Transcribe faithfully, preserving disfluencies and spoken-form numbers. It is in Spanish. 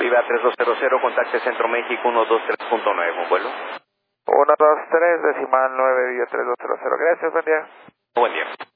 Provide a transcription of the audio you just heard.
Viva tres dos cero cero, contacte Centro México uno dos tres punto nueve, un vuelo. uno dos tres, decimal nueve, Viva tres dos cero cero. Gracias, buen día. Buen día.